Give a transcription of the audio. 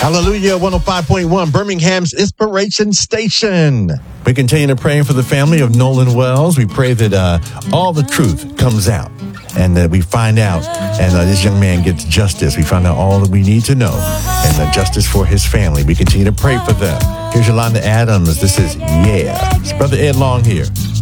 Hallelujah, 105.1, Birmingham's Inspiration Station. We continue to pray for the family of Nolan Wells. We pray that all the truth comes out and that we find out and this young man gets justice. We find out all that we need to know and justice for his family. We continue to pray for them. Here's Yolanda Adams. This is Yeah. It's Brother Ed Long here.